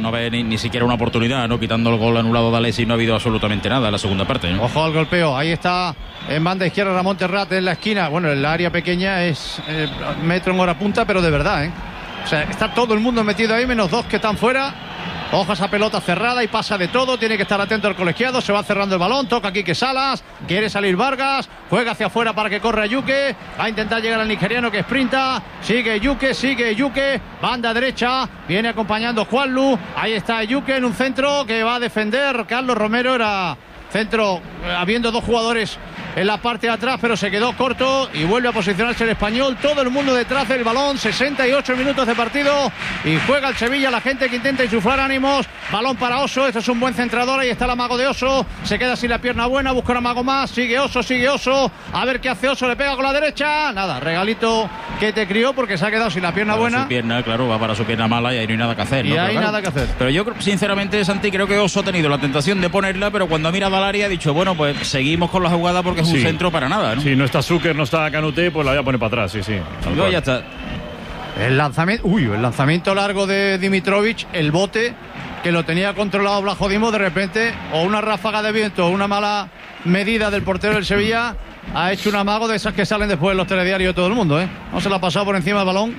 no ve ni siquiera una oportunidad, ¿no? Quitando el gol anulado de Alexis, no ha habido absolutamente nada en la segunda parte, ¿no? Ojo al golpeo, ahí está en banda izquierda Ramón Terrat en la esquina. Bueno, el área pequeña es metro en hora punta, pero de verdad, ¿eh? O sea, está todo el mundo metido ahí, menos 2 que están fuera. Ojo a esa pelota cerrada y pasa de todo. Tiene que estar atento el colegiado. Se va cerrando el balón. Toca a Quique Salas. Quiere salir Vargas. Juega hacia afuera para que corra Yuke. Va a intentar llegar al nigeriano que sprinta. Sigue Yuke. Banda derecha. Viene acompañando Juanlu. Ahí está Yuke en un centro que va a defender Carlos Romero. Era centro habiendo 2 jugadores en la parte de atrás, pero se quedó corto y vuelve a posicionarse el español. Todo el mundo detrás del balón. 68 minutos de partido y juega el Sevilla. La gente que intenta insuflar ánimos. Balón para Oso. Este es un buen centrador. Ahí está el amago de Oso. Se queda sin la pierna buena. Busca un amago más. Sigue Oso. A ver qué hace Oso. Le pega con la derecha. Nada, regalito que te crió porque se ha quedado sin la pierna buena. Su pierna, claro, va para su pierna mala y ahí no hay nada que hacer, ¿no? Y hay nada que hacer. Pero yo sinceramente, Santi, creo que Oso ha tenido la tentación de ponerla, pero cuando ha mirado al área ha dicho, bueno, pues seguimos con la jugada porque es un centro para nada, ¿no? Si no está Zucker, no está Canuté, pues la voy a poner para atrás, sí. Ya está. El lanzamiento largo de Dimitrovic, el bote que lo tenía controlado Blajodimo, de repente, o una ráfaga de viento o una mala medida del portero del Sevilla, ha hecho un amago de esas que salen después en los telediarios de todo el mundo, ¿eh? No se la ha pasado por encima del balón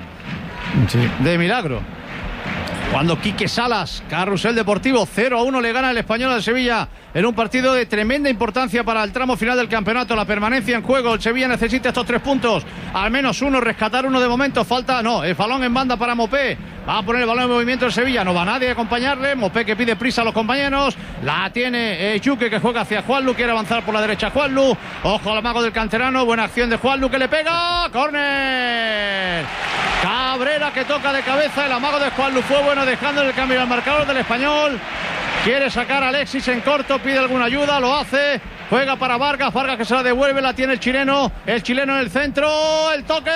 de milagro. Cuando Quique Salas, Carrusel Deportivo, 0-1 le gana el Español al Sevilla en un partido de tremenda importancia para el tramo final del campeonato. La permanencia en juego. El Sevilla necesita estos 3 puntos. Al menos uno, rescatar uno de momento. Falta, no, el balón en banda para Mopé. Va a poner el balón en movimiento el Sevilla. No va nadie a acompañarle. Mopé que pide prisa a los compañeros. La tiene Yuke que juega hacia Juanlu. Quiere avanzar por la derecha Juanlu. Ojo al amago del canterano. Buena acción de Juanlu que le pega. ¡Córner! Cabrera que toca de cabeza. El amago de Juanlu fue bueno dejando el cambio al marcador del Español. Quiere sacar a Alexis en corto, pide alguna ayuda, lo hace, juega para Vargas que se la devuelve, la tiene el chileno en el centro, el toque,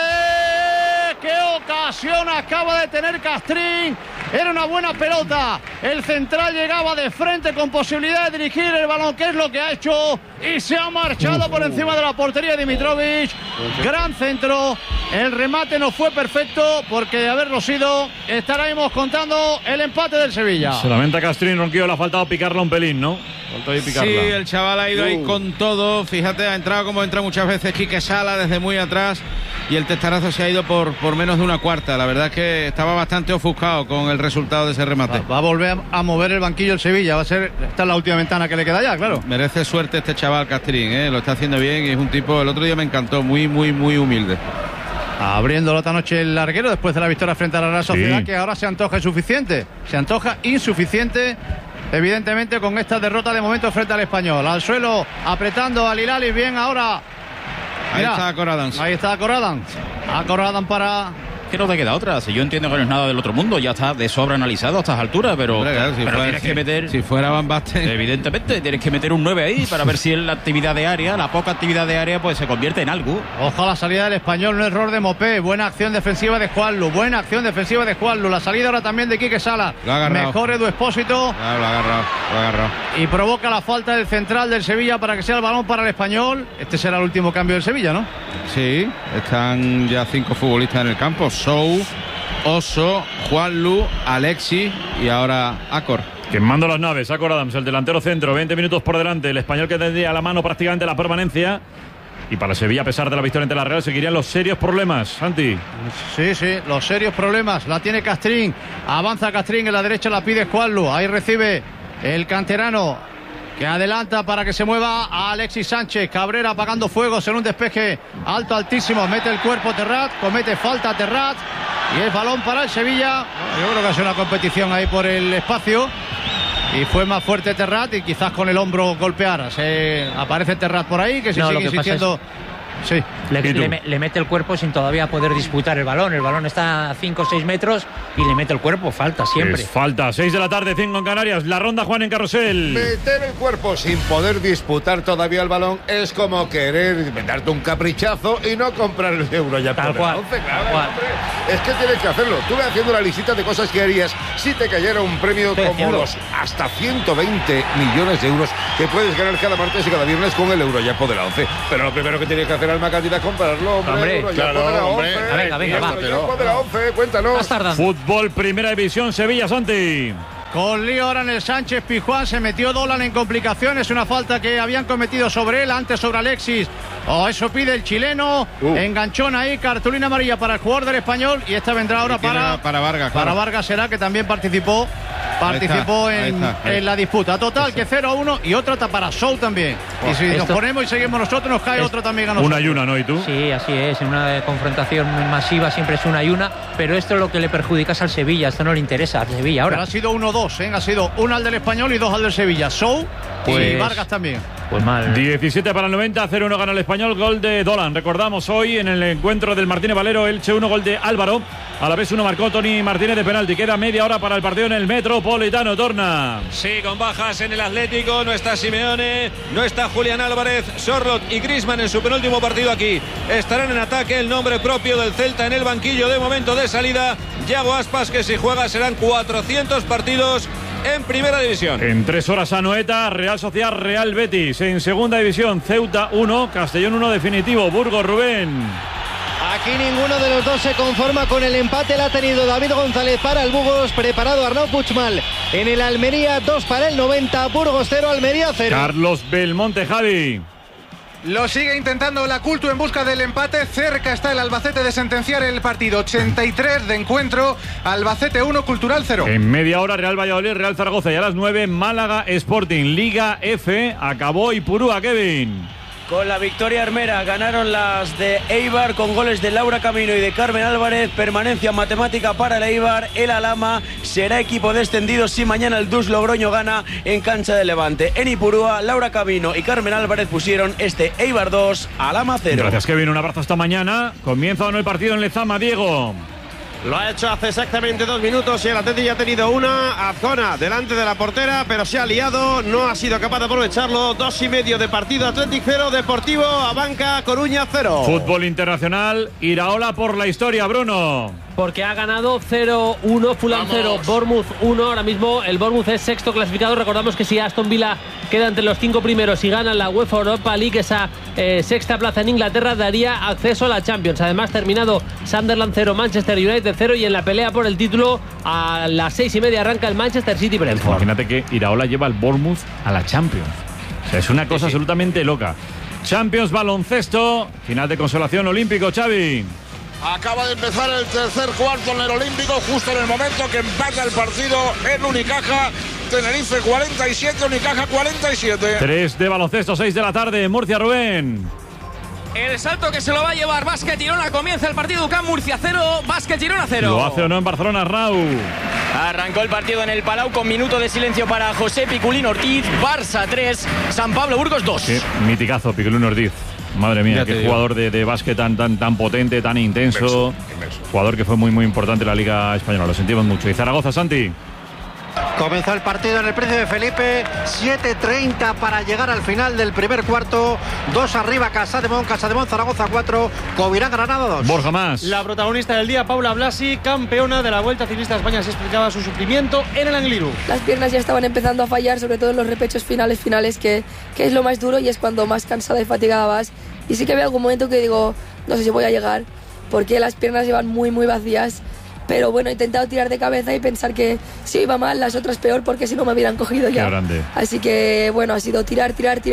qué ocasión acaba de tener Castrín, era una buena pelota, el central llegaba de frente con posibilidad de dirigir el balón, que es lo que ha hecho, y se ha marchado por encima de la portería de Dimitrovic, gran centro, el remate no fue perfecto, porque de haberlo sido, estaremos contando el empate del Sevilla. Se lamenta Castrín, Ronquillo, le ha faltado picarla un pelín, ¿no? Sí, el chaval ha ido ahí con todo, fíjate, ha entrado como entra muchas veces Quique Sala desde muy atrás y el testarazo se ha ido por menos de una cuarta. La verdad es que estaba bastante ofuscado con el resultado de ese remate. Va a volver a mover el banquillo el Sevilla, esta es la última ventana que le queda ya, claro. Merece suerte este chaval Castrín, lo está haciendo bien y es un tipo, el otro día me encantó, muy humilde. Abriéndolo esta noche el larguero después de la victoria frente a la Real Sociedad, que ahora se antoja insuficiente, evidentemente, con esta derrota de momento frente al Español. Al suelo, apretando al Hilali, bien ahora. Mira, ahí está Corradans para... Que no te queda otra, si yo entiendo que no es nada del otro mundo, ya está de sobra analizado a estas alturas, pero, claro, pero tienes que meter... Si fuera Van Basten... Evidentemente, tienes que meter un 9 ahí para ver si la actividad de área, la poca actividad de área, pues se convierte en algo. Ojo a la salida del Español, un error de Mopé, buena acción defensiva de Juanlu, la salida ahora también de Quique Sala, mejor Edu Expósito. Claro, lo ha agarrado. Y provoca la falta del central del Sevilla para que sea el balón para el Español. Este será el último cambio del Sevilla, ¿no? Sí, están ya 5 futbolistas en el campo. Sou, Oso, Juanlu, Alexis y ahora Acor. Quemando las naves, Acor Adams, el delantero centro, 20 minutos por delante, el Español que tendría a la mano prácticamente la permanencia. Y para Sevilla, a pesar de la victoria ante la Real, seguirían los serios problemas, Santi. Sí, los serios problemas, la tiene Castrín, avanza Castrín, en la derecha la pide Juanlu, ahí recibe el canterano, que adelanta para que se mueva a Alexis Sánchez. Cabrera apagando fuegos en un despeje altísimo, mete el cuerpo Terrat, comete falta Terrat y el balón para el Sevilla. Yo creo que ha sido una competición ahí por el espacio y fue más fuerte Terrat y quizás con el hombro golpeara. Aparece Terrat por ahí, que se sigue insistiendo. Sí. Le mete el cuerpo sin todavía poder disputar el balón está a 5 o 6 metros y le mete el cuerpo, falta siempre. Falta, 6 de la tarde, 5 en Canarias, la ronda Juan en Carrusel. Meter el cuerpo sin poder disputar todavía el balón es como querer darte un caprichazo y no comprar el euro ya. Tal cual. Es que tienes que hacerlo. Tú ve haciendo la listita de cosas que harías si te cayera un premio como los hasta 120 millones de euros que puedes ganar cada martes y cada viernes con el euro ya de la 11. Pero lo primero que tienes que hacer Alma Cantidad es comprarlo, hombre. Claro, venga, va. De la 11, cuéntanos. Fútbol, Primera División, Sevilla, Santi. Con lío ahora en el Sánchez Pizjuán, se metió Dolan en complicaciones, una falta que habían cometido sobre él, antes sobre Alexis. Eso pide el chileno, enganchón ahí, cartulina amarilla para el jugador del Español y esta vendrá ahora para Vargas. Para Vargas será, que también participó en la disputa. Total, que 0-1 y otra para Sou también. Y si nos ponemos y seguimos nosotros, nos cae otro también a nosotros. Una y una, ¿no? ¿Y tú? Sí, así es. En una confrontación masiva siempre es una y una, pero esto es lo que le perjudica al Sevilla. Esto no le interesa al Sevilla ahora. Pero ha sido 1-2, ha sido una al del Español y 2 al del Sevilla. Sou y Vargas también. Pues mal. 17 para el 90, 0-1 gana el Español, gol de Dolan. Recordamos hoy en el encuentro del Martínez Valero, Elche 1, gol de Álvaro. A la vez 1 marcó Toni Martínez de penalti. Queda media hora para el partido en el Metropolitano. Torna. Sí, con bajas en el Atlético. No está Simeone, no está Julián Álvarez, Sorloth y Griezmann en su penúltimo partido aquí. Estarán en ataque. El nombre propio del Celta en el banquillo de momento de salida, Yago Aspas, que si juega serán 400 partidos en primera división. En 3 horas Anoeta, Real Sociedad, Real Betis. En segunda división, Ceuta 1, Castellón 1 definitivo. Burgos, Rubén. Aquí ninguno de los dos se conforma con el empate. La ha tenido David González para el Burgos, preparado Arnau Puigmal en el Almería, 2 para el 90, Burgos 0, Almería 0. Carlos Belmonte, Javi. Lo sigue intentando la Cultu en busca del empate. Cerca está el Albacete de sentenciar el partido. 83 de encuentro. Albacete 1, Cultural 0. En media hora, Real Valladolid, Real Zaragoza. Y a las 9, Málaga Sporting. Liga F. Acabó Ipurúa, Kevin. Con la victoria armera ganaron las de Eibar con goles de Laura Camino y de Carmen Álvarez. Permanencia matemática para el Eibar. El Alhama será equipo descendido si mañana el Dus Logroño gana en cancha de Levante. En Ipurúa, Laura Camino y Carmen Álvarez pusieron este Eibar 2, Alhama 0. Gracias, Kevin. Un abrazo hasta mañana. Comienza o no el partido en Lezama, Diego. Lo ha hecho hace exactamente 2 minutos y el Atleti ya ha tenido una. Azcona delante de la portera, pero se ha liado, no ha sido capaz de aprovecharlo. 2,5 de partido. Athletic 0, Deportivo Abanca Coruña 0. Fútbol internacional, Iraola por la historia, Bruno. Porque ha ganado 0-1, Fulham 0, Bournemouth 1. Ahora mismo el Bournemouth es sexto clasificado. Recordamos que si Aston Villa queda entre los 5 primeros y gana la UEFA Europa League, esa sexta plaza en Inglaterra daría acceso a la Champions. Además, terminado Sunderland 0, Manchester United 0, y en la pelea por el título a las 6:30 arranca el Manchester City Brentford. Imagínate que Iraola lleva al Bournemouth a la Champions. O sea, es una cosa absolutamente loca. Champions, baloncesto, final de consolación olímpico, Xavi. Acaba de empezar el tercer cuarto en el Olímpico, justo en el momento que empata el partido en Unicaja. Tenerife 47, Unicaja 47. 3 de baloncesto, 6 de la tarde, Murcia, Rubén. El salto que se lo va a llevar Básquet Girona. Comienza el partido UCAM Murcia 0, Básquet Girona 0. ¿Lo hace o no en Barcelona, Raúl? Arrancó el partido en el Palau con minuto de silencio para José Piculín Ortiz. Barça 3, San Pablo Burgos 2. Qué miticazo, Piculín Ortiz. Madre mía, qué jugador de básquet tan potente, tan intenso. Inmenso. Jugador que fue muy importante en la Liga Española. Lo sentimos mucho. Y Zaragoza, Santi. Comenzó el partido en el Príncipe Felipe, 7:30 para llegar al final del primer cuarto. 2 arriba Casademón, Zaragoza 4, Covirán Granada 2. Borja Más. La protagonista del día, Paula Blasi, campeona de la Vuelta Ciclista a España, se explicaba su sufrimiento en el Angliru. Las piernas ya estaban empezando a fallar, sobre todo en los repechos finales, que es lo más duro y es cuando más cansada y fatigada vas. Y sí que había algún momento que digo, no sé si voy a llegar, porque las piernas llevan muy vacías. Pero bueno, he intentado tirar de cabeza y pensar que si iba mal, las otras peor, porque si no me hubieran cogido ya. Qué grande. Así que bueno, ha sido tirar.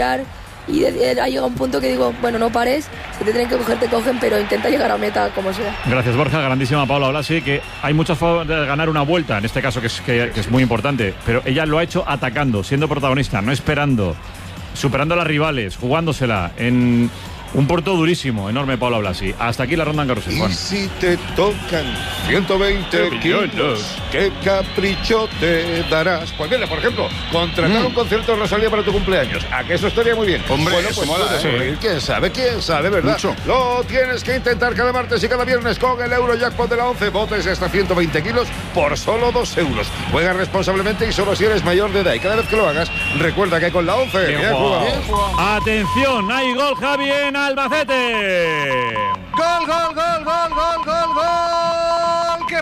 Y ha llegado un punto que digo, bueno, no pares, si te tienen que coger, te cogen, pero intenta llegar a meta como sea. Gracias, Borja. Grandísima Paula Blasi, que hay muchas formas de ganar una vuelta, en este caso que es muy importante, pero ella lo ha hecho atacando, siendo protagonista, no esperando, superando a las rivales, jugándosela en un puerto durísimo, enorme Paula Blasi. Hasta aquí la ronda en carrusel, Juan. Y si te tocan 120 kilos, ¿qué capricho te darás? Pues mira, por ejemplo, contratar un concierto de Rosalía para tu cumpleaños. ¿A que eso estaría muy bien? Hombre, bueno, eso pues mola, sí. ¿Quién sabe, verdad? Mucho. Lo tienes que intentar cada martes y cada viernes con el Eurojackpot de la 11. Botes de hasta 120 kilos por solo 2 euros. Juega responsablemente y solo si eres mayor de edad. Y cada vez que lo hagas, recuerda que con la 11... Bien jugado. Atención, hay gol, Javi, Albacete. Gol que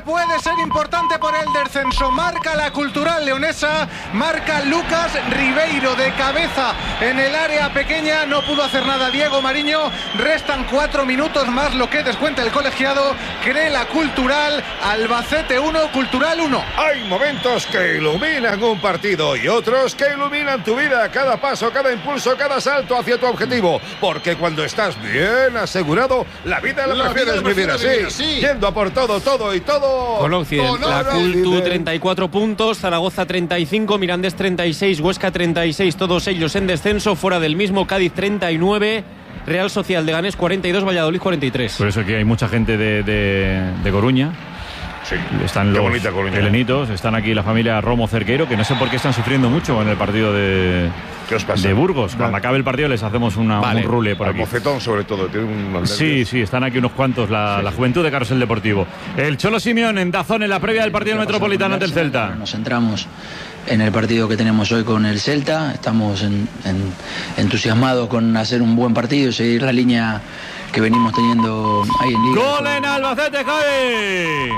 que puede ser importante por el descenso. Marca la Cultural leonesa, marca Lucas Ribeiro de cabeza en el área pequeña. No pudo hacer nada Diego Mariño. Restan 4 minutos más lo que descuenta el colegiado. Cree la Cultural. Albacete 1, Cultural 1. Hay momentos que iluminan un partido y otros que iluminan tu vida. Cada paso, cada impulso, cada salto hacia tu objetivo. Porque cuando estás bien asegurado, la vida la prefieres vivir así. Yendo a por todo, todo y todo. Con Occident. La Cultu 34 puntos, Zaragoza 35, Mirandés 36, Huesca 36, todos ellos en descenso. Fuera del mismo, Cádiz 39, Real Social de Leganés 42, Valladolid 43. Por eso aquí hay mucha gente de Coruña. Sí, están los helenitos, están aquí la familia Romo Cerqueiro, que no sé por qué están sufriendo mucho en el partido de Burgos. Cuando acabe el partido les hacemos un rule por aquí. Mocetón sobre todo, tiene un... Sí, están aquí unos cuantos, la juventud de Carrusel Deportivo. El Cholo Simeone en Dazón en la previa del partido Metropolitano ante el Celta. Nos centramos en el partido que tenemos hoy con el Celta, estamos entusiasmados con hacer un buen partido y seguir la línea que venimos teniendo ahí en Liga. ¡Gol en Albacete, Javi!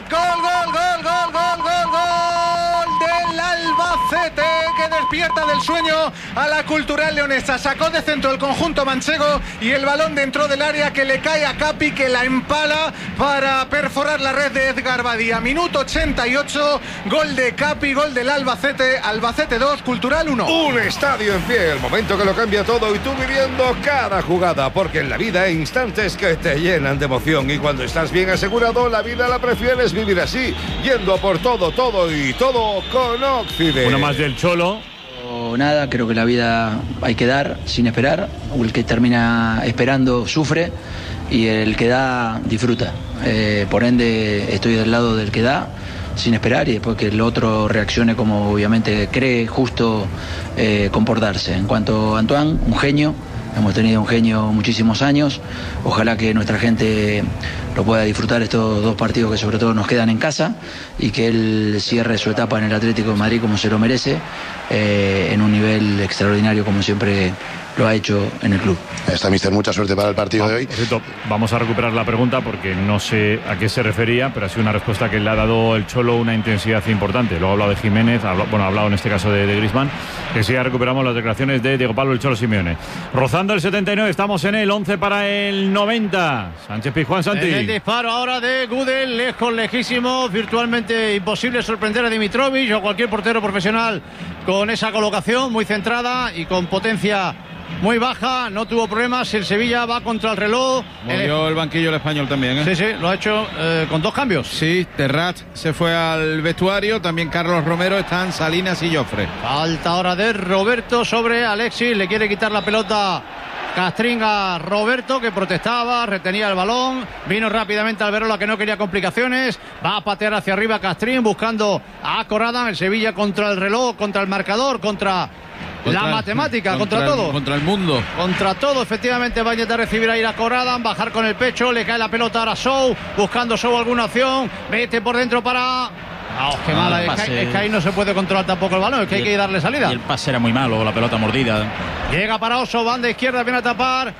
¡Gol del Albacete, que despierta del sueño a la Cultural leonesa! Sacó de centro el conjunto manchego y el balón dentro del área que le cae a Capi, que la empala para perforar la red de Edgar Badía. Minuto 88, gol de Capi, gol del Albacete. Albacete 2, Cultural 1. Un estadio en pie, el momento que lo cambia todo y tú viviendo cada jugada, porque en la vida hay instantes que te llenan de emoción y cuando estás bien asegurado, la vida la prefieres vivir así, yendo por todo, todo y todo con Occident. Uno más del Cholo. Nada, creo que la vida hay que dar sin esperar. El que termina esperando sufre y el que da disfruta. Por ende, estoy del lado del que da sin esperar y después que el otro reaccione como obviamente cree justo comportarse. En cuanto a Antoine, un genio. Hemos tenido un genio muchísimos años. Ojalá que nuestra gente lo pueda disfrutar estos 2 partidos que sobre todo nos quedan en casa y que él cierre su etapa en el Atlético de Madrid como se lo merece, en un nivel extraordinario como siempre lo ha hecho en el club. Está, mister, mucha suerte para el partido de hoy. Vamos a recuperar la pregunta porque no sé a qué se refería, pero ha sido una respuesta que le ha dado el Cholo una intensidad importante. Luego ha hablado de Jiménez, ha hablado en este caso de Griezmann, que sí, ya recuperamos las declaraciones de Diego Pablo el Cholo Simeone. Rozando el 79, estamos en el 11 para el 90. Sánchez Pizjuán, Santi. El disparo ahora de Gudel, lejos, lejísimo, virtualmente imposible sorprender a Dimitrovic o cualquier portero profesional con esa colocación muy centrada y con potencia muy baja. No tuvo problemas. El Sevilla va contra el reloj. Movió el banquillo el español también, ¿eh? Sí, lo ha hecho con 2 cambios. Sí, Terrat se fue al vestuario. También Carlos Romero. Están Salinas y Jofre. Falta ahora de Roberto sobre Alexis. Le quiere quitar la pelota Castrín a Roberto, que protestaba, retenía el balón. Vino rápidamente Alberola, que no quería complicaciones. Va a patear hacia arriba Castrín, buscando a Corrada. El Sevilla contra el reloj, contra el marcador, contra la matemática, contra todo. Contra el mundo. Contra todo, efectivamente va a intentar recibir ahí a Corrada, bajar con el pecho, le cae la pelota ahora a Sou, buscando Sou alguna opción, mete por dentro para... qué mala, es que ahí no se puede controlar tampoco el balón, es que hay que darle salida. Y el pase era muy malo, la pelota mordida. Llega para Oso, banda izquierda, viene a tapar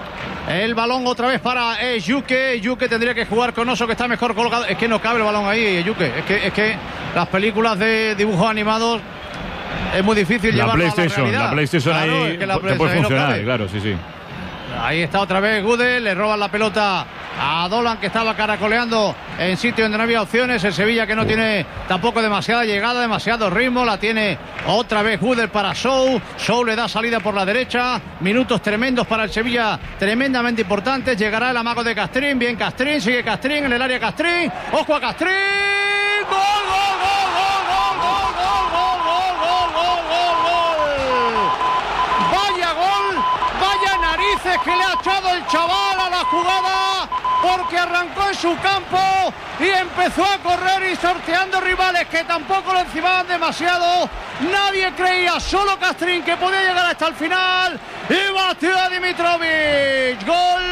el balón otra vez para Yuke. Yuke tendría que jugar con Oso, que está mejor colocado. Es que no cabe el balón ahí, Yuke. Es que las películas de dibujos animados es muy difícil llevarlo a la realidad. La PlayStation, claro, ahí es que la PlayStation puede funcionar, claro, sí. Ahí está otra vez Gudel, le roban la pelota a Dolan, que estaba caracoleando en sitio donde no había opciones. El Sevilla, que no tiene tampoco demasiada llegada, demasiado ritmo, la tiene otra vez Gudel para Sou. Sou le da salida por la derecha. Minutos tremendos para el Sevilla, tremendamente importantes. Llegará el amago de Castrín, bien Castrín, sigue Castrín en el área Castrín. ¡Ojo a Castrín! ¡Gol, gol, gol, gol, gol, gol, gol, gol, gol, gol, gol, gol! ¡Vaya gol! ¡Vaya narices que le ha echado el chaval a la jugada! Porque arrancó en su campo y empezó a correr y sorteando rivales que tampoco lo encimaban demasiado. Nadie creía, solo Castrín, que podía llegar hasta el final. Y batió a Dimitrovic.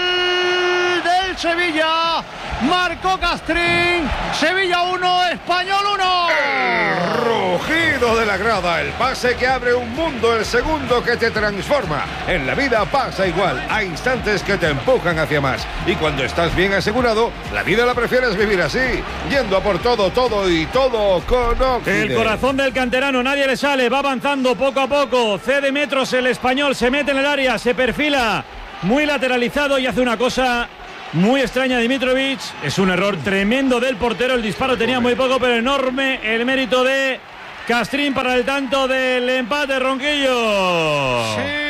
Gol del Sevilla. Marcó Castrín. Sevilla 1, Español 1. El rugido sonido de la grada, el pase que abre un mundo, el segundo que te transforma. En la vida pasa igual, hay instantes que te empujan hacia más. Y cuando estás bien asegurado, la vida la prefieres vivir así, yendo a por todo, todo y todo con Oxide. El corazón del canterano, nadie le sale, va avanzando poco a poco, cede metros el español, se mete en el área, se perfila muy lateralizado y hace una cosa muy extraña Dimitrovic. Es un error tremendo del portero, el disparo tenía muy poco, pero enorme el mérito de Castrín para el tanto del empate, Ronquillo.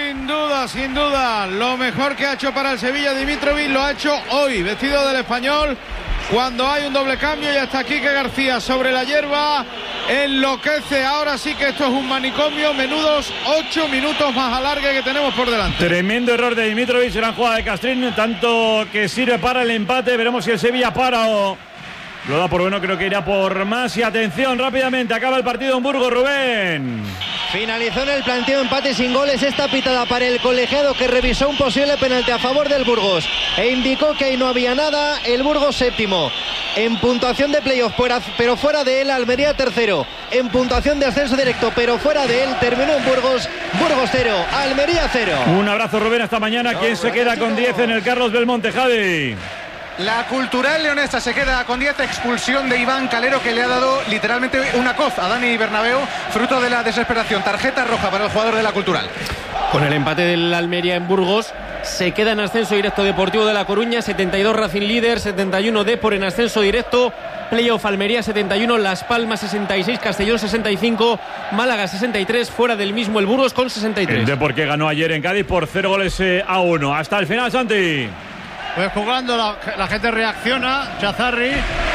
Sin duda, lo mejor que ha hecho para el Sevilla Dimitrovic lo ha hecho hoy, vestido del español, cuando hay un doble cambio y hasta Quique García sobre la hierba, enloquece. Ahora sí que esto es un manicomio, menudos 8 minutos más alargue que tenemos por delante. Tremendo error de Dimitrovic, gran jugada de Castrín, tanto que sirve para el empate. Veremos si el Sevilla para o lo da por bueno, creo que irá por más. Y atención, rápidamente, acaba el partido en Burgos, Rubén. Finalizó en el planteo empate sin goles. Esta pitada para el colegiado que revisó un posible penalti a favor del Burgos e indicó que ahí no había nada. El Burgos séptimo en puntuación de playoff, pero fuera de él. Almería tercero en puntuación de ascenso directo, pero fuera de él. Terminó en Burgos 0, Almería 0. Un abrazo, Rubén, hasta mañana. ¿Quién se queda con 10 en el Carlos Belmonte, Javi? La Cultural Leonesa se queda con 10, expulsión de Iván Calero, que le ha dado literalmente una coz a Dani Bernabéu, fruto de la desesperación. Tarjeta roja para el jugador de la Cultural. Con el empate del Almería en Burgos, se queda en ascenso directo Deportivo de La Coruña, 72 Racing líder, 71 Depor en ascenso directo, playoff Almería 71, Las Palmas 66, Castellón 65, Málaga 63, fuera del mismo el Burgos con 63. El Depor que ganó ayer en Cádiz por 0-1. Hasta el final, Santi. Pues jugando la gente reacciona, Chazarri.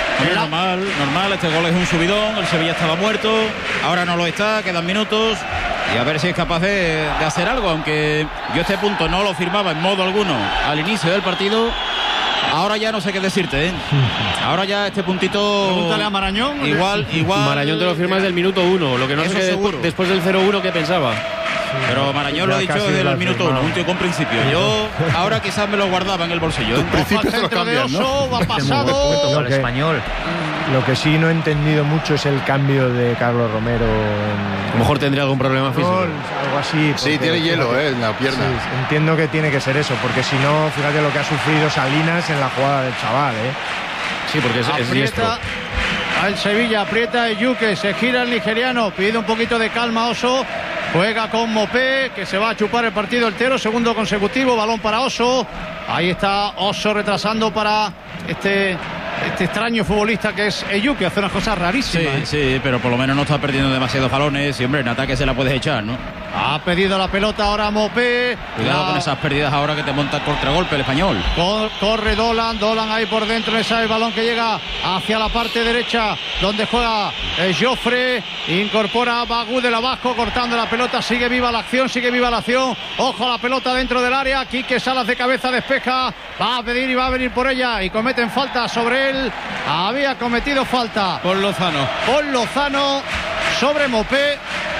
Normal, este gol es un subidón, el Sevilla estaba muerto, ahora no lo está, quedan minutos y a ver si es capaz de hacer algo, aunque yo este punto no lo firmaba en modo alguno al inicio del partido. Ahora ya no sé qué decirte, ¿eh? Ahora ya este puntito... Pregúntale a Marañón. Igual... Marañón te lo firma desde el minuto 1, lo que no sé después del 0-1 que pensaba. Pero Marañón lo ha dicho desde el minuto 1, un tío con principio. Yo ahora quizás me lo guardaba en el bolsillo. En principio te lo cambian, ¿no? Va pasado. El español. Lo que sí no he entendido mucho es el cambio de Carlos Romero. A lo mejor tendría algún problema físico. Algo así. Sí, tiene hielo en la pierna. Sí, entiendo que tiene que ser eso, porque si no, fíjate lo que ha sufrido Salinas en la jugada del chaval, Sí, porque es diestro. Al Sevilla aprieta Yuque, se gira el nigeriano, pide un poquito de calma Oso, juega con Mopé, que se va a chupar el partido entero, segundo consecutivo, balón para Oso, ahí está Oso retrasando para este extraño futbolista que es Eyuque, hace unas cosas rarísimas. Sí, pero por lo menos no está perdiendo demasiados balones y hombre, en ataque se la puedes echar, ¿no? Ha pedido la pelota ahora Mopé. Cuidado con esas pérdidas ahora que te monta el contragolpe el español. Corre Dolan ahí por dentro, esa el balón que llega hacia la parte derecha donde juega Joffre, incorpora a Bagú de la Vasco cortando la pelota, sigue viva la acción, ojo a la pelota dentro del área, Quique Salas de cabeza despeja, va a pedir y va a venir por ella y cometen falta sobre él, había cometido falta Por Lozano sobre Mopé.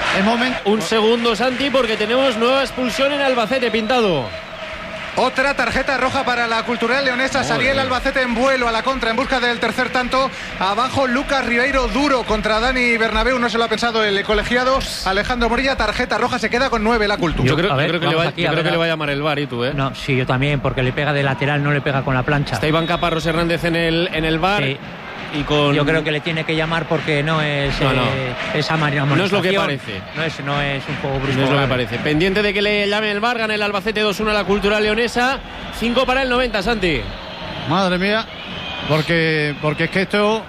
Un segundo, Santi, porque tenemos nueva expulsión en Albacete, Pintado. Otra tarjeta roja para la Cultural Leonesa. Salía el Albacete en vuelo a la contra en busca del tercer tanto. Abajo Lucas Ribeiro duro contra Dani Bernabéu. No se lo ha pensado el colegiado. Alejandro Morilla, tarjeta roja, se queda con 9 la Cultura. Yo creo que le va a llamar el VAR, ¿y tú, No, sí, yo también, porque le pega de lateral, no le pega con la plancha. Está Iván Caparrós Hernández en el VAR. Sí. Yo creo que le tiene que llamar porque no es esa manera. No es lo que parece. No es un juego brusco. No es lo que parece. Pendiente de que le llame el VAR, gana el Albacete 2-1 a la Cultural Leonesa. 5 para el 90, Santi. Madre mía, porque es que esto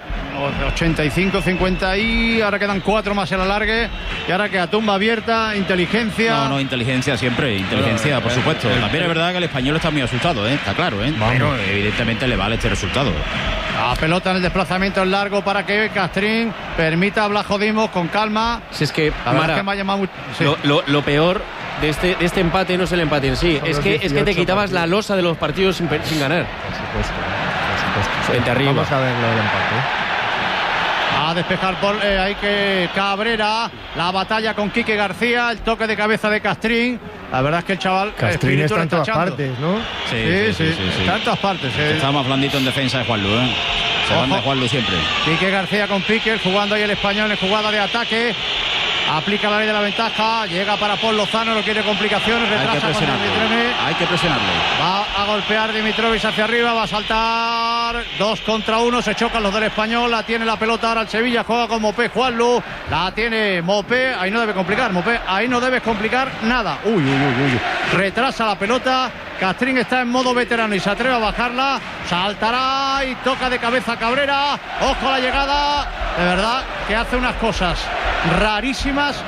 85, 50 y ahora quedan 4 más el alargue y ahora queda tumba abierta, inteligencia. No, inteligencia siempre, inteligencia, por supuesto. También es verdad que el español está muy asustado, está claro, pero evidentemente le vale este resultado. La pelota en el desplazamiento en largo para que Castrín permita a Blajo Dimos con calma. Si es que, Mara, me ha llamado mucho, lo peor de este empate no es el empate en sí, es que te quitabas la losa de los partidos sin ganar. Por supuesto. Frente arriba. Vamos a ver lo del empate. A despejar por hay que Cabrera, la batalla con Quique García, el toque de cabeza de Castrín. La verdad es que el chaval Castrín está en todas partes, ¿no? Sí. Está en todas partes. Está más blandito en defensa de Juanlu, Se van de Juanlu siempre. Quique García con Piqué, jugando ahí el español en jugada de ataque. Aplica la ley de la ventaja. Llega para Paul Lozano. No quiere complicaciones. Retrasa Hay que presionarlo. Va a golpear Dimitrovic hacia arriba. Va a saltar 2 contra 1. Se chocan los del Español. La tiene la pelota ahora el Sevilla. Juega con Mopé. Juanlu. La tiene Mopé. Ahí no debe complicar. Mopé. Ahí no debes complicar nada. Uy. Retrasa la pelota. Castrín está en modo veterano y se atreve a bajarla. Saltará y toca de cabeza Cabrera. Ojo a la llegada. De verdad que hace unas cosas rarísimas